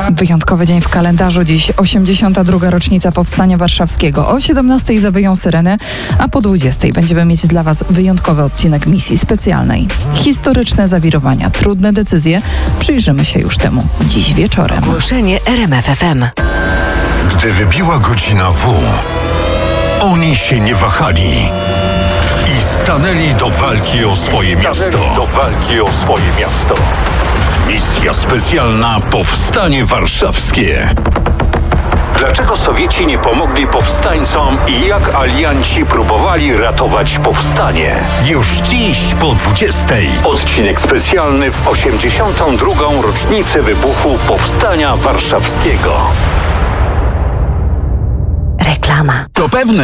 Wyjątkowy dzień w kalendarzu. Dziś 82. rocznica Powstania Warszawskiego. O 17:00 zawyją syreny, a po 20:00 będziemy mieć dla Was wyjątkowy odcinek misji specjalnej. Historyczne zawirowania, trudne decyzje. Przyjrzymy się już temu dziś wieczorem. Ogłoszenie RMF FM. Gdy wybiła godzina W, oni się nie wahali i stanęli do walki o swoje miasto. Misja specjalna Powstanie Warszawskie. Dlaczego Sowieci nie pomogli powstańcom i jak alianci próbowali ratować powstanie? Już dziś po 20:00. Odcinek specjalny w 82. rocznicę wybuchu Powstania Warszawskiego. Reklama. To pewne,